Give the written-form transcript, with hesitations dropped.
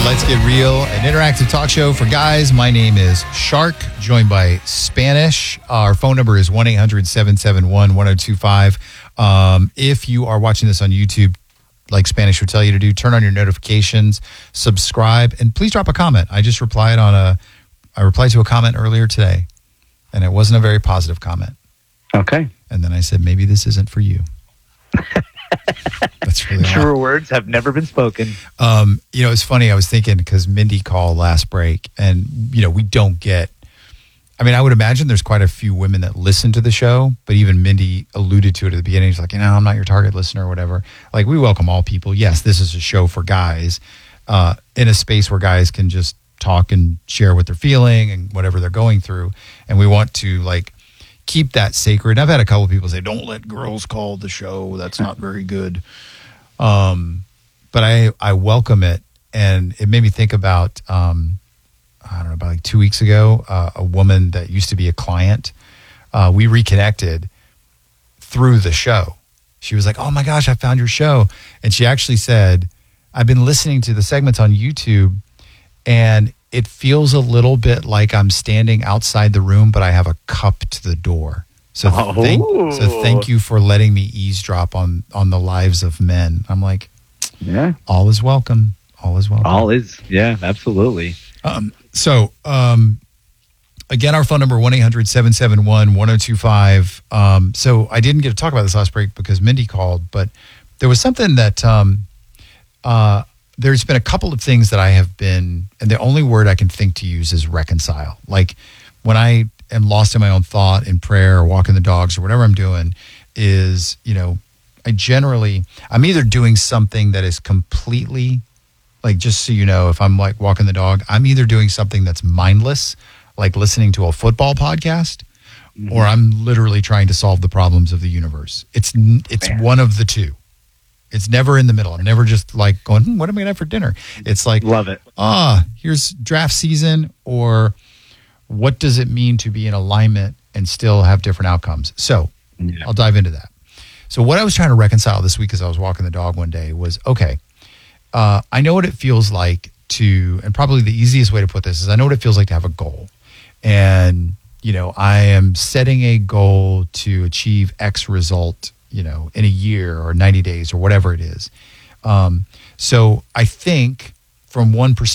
Let's Get Real, an interactive talk show for guys. My name is Shark, joined by Spanish. Our phone number is 1-800-771-1025. If you are watching this on YouTube, like Spanish would tell you to do, turn on your notifications, subscribe, and please drop a comment. I just replied I replied to a comment earlier today, and it wasn't a very positive comment. Okay. And then I said, maybe this isn't for you. That's really Truer words have never been spoken. It's funny. I was thinking because Mindy called last break, and we don't get. I mean, I would imagine there's quite a few women that listen to the show, but even Mindy alluded to it at the beginning. She's like, I'm not your target listener or whatever. Like, we welcome all people. Yes, this is a show for guys, in a space where guys can just talk and share what they're feeling and whatever they're going through, and we want to keep that sacred. I've had a couple of people say, don't let girls call the show. That's not very good. But I welcome it. And it made me think about, about 2 weeks ago, a woman that used to be a client. We reconnected through the show. She was like, oh my gosh, I found your show. And she actually said, I've been listening to the segments on YouTube, and it feels a little bit like I'm standing outside the room, but I have a cup to the door. So thank you for letting me eavesdrop on the lives of men. I'm like, yeah, all is welcome. All is welcome. All is, yeah, absolutely. Again, our phone number, 1-800-771-1025. So I didn't get to talk about this last break because Mindy called, but there was something that there's been a couple of things that I have been, and the only word I can think to use is reconcile. Like when I am lost in my own thought in prayer or walking the dogs or whatever I'm doing is, I'm either doing something that is completely, just so you know, if I'm walking the dog, I'm either doing something that's mindless, like listening to a football podcast, or I'm literally trying to solve the problems of the universe. It's one of the two. It's never in the middle. I'm never just going, what am I going to have for dinner? It's like, love it. Here's draft season, or what does it mean to be in alignment and still have different outcomes? So I'll dive into that. So what I was trying to reconcile this week as I was walking the dog one day was, okay, I know what it feels like to, and probably the easiest way to put this is I know what it feels like to have a goal. And, I am setting a goal to achieve X result in a year or 90 days or whatever it is. So I think from one perspective,